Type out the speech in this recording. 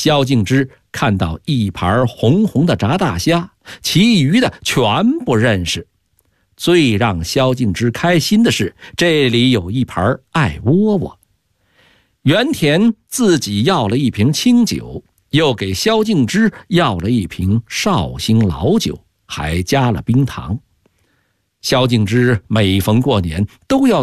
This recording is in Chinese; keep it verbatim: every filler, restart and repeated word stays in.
萧敬之看到一盘红红的炸大虾，其余的全不认识。最让萧敬之开心的是，这里有一盘艾窝窝。原田自己要了一瓶清酒，又给萧敬之要了一瓶绍兴老酒，还加了冰糖。萧敬之每逢过年都要